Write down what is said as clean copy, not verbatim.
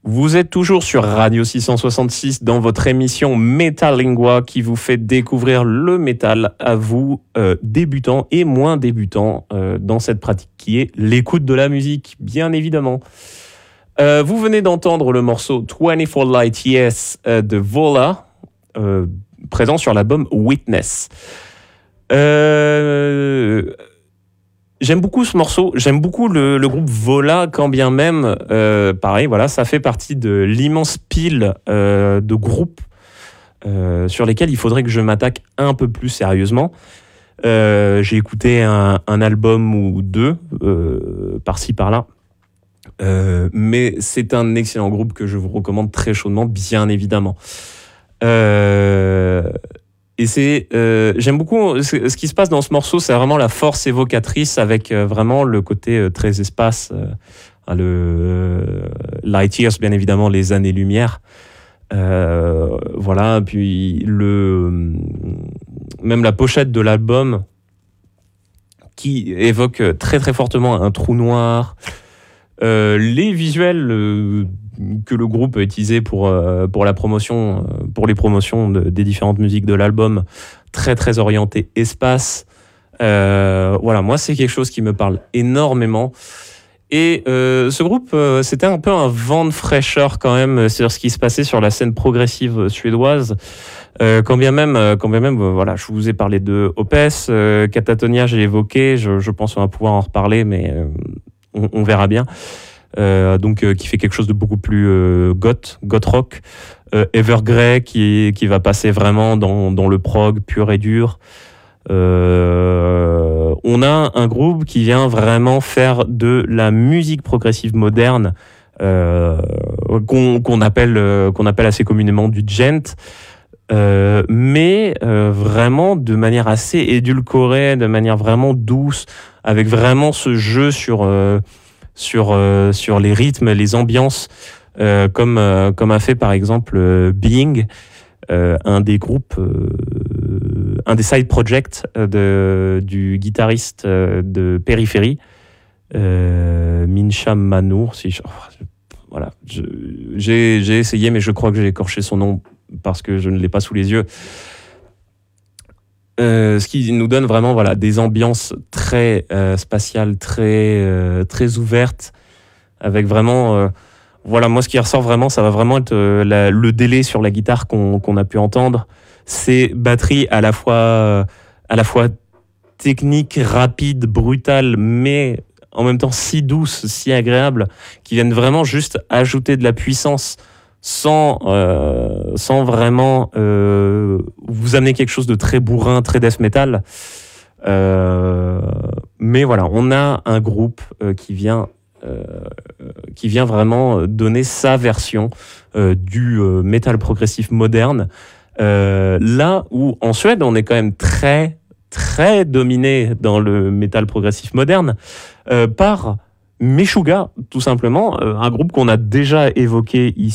Vous êtes toujours sur Radio 666 dans votre émission Metalingua qui vous fait découvrir le métal à vous, débutants et moins débutants dans cette pratique qui est l'écoute de la musique, bien évidemment. Vous venez d'entendre le morceau 24 Light Yes de Vola, présent sur l'album Witness. J'aime beaucoup ce morceau, j'aime beaucoup le groupe Vola, quand bien même, pareil, voilà, ça fait partie de l'immense pile de groupes sur lesquels il faudrait que je m'attaque un peu plus sérieusement. J'ai écouté un album ou deux, par-ci, par-là, mais c'est un excellent groupe que je vous recommande très chaudement, bien évidemment. Et j'aime beaucoup ce qui se passe dans ce morceau, c'est vraiment la force évocatrice avec vraiment le côté très espace, le Light Years, bien évidemment, les années-lumière. Voilà, puis même la pochette de l'album qui évoque très très fortement un trou noir. Les visuels que le groupe a utilisés pour la promotion, pour les promotions des différentes musiques de l'album, très très orienté espace. Voilà, moi c'est quelque chose qui me parle énormément. Et ce groupe, c'était un peu un vent de fraîcheur quand même sur ce qui se passait sur la scène progressive suédoise. Quand bien même, voilà, je vous ai parlé de Opeth, Katatonia, j'ai évoqué, je pense qu'on va pouvoir en reparler, mais on verra bien. Donc qui fait quelque chose de beaucoup plus goth rock. Evergrey qui va passer vraiment dans le prog pur et dur. On a un groupe qui vient vraiment faire de la musique progressive moderne qu'on appelle assez communément du djent, mais vraiment de manière assez édulcorée, de manière vraiment douce, avec vraiment ce jeu sur les rythmes, les ambiances, comme a fait par exemple Being, un des groupes, un des side projects du guitariste de Périphérie, Minsham Manour. Voilà, j'ai essayé, mais je crois que j'ai écorché son nom parce que je ne l'ai pas sous les yeux. Ce qui nous donne vraiment voilà, des ambiances très spatiales, très ouvertes, avec vraiment... voilà, moi ce qui ressort vraiment, ça va vraiment être le délai sur la guitare qu'on a pu entendre. C'est batterie à la fois technique, rapide, brutale, mais en même temps si douce, si agréable, qui viennent vraiment juste ajouter de la puissance sans vraiment vous amener quelque chose de très bourrin, très death metal. Mais voilà, on a un groupe qui vient vraiment donner sa version du métal progressif moderne. Là où en Suède, on est quand même très, très dominé dans le métal progressif moderne par Meshuggah, tout simplement, un groupe qu'on a déjà évoqué ici.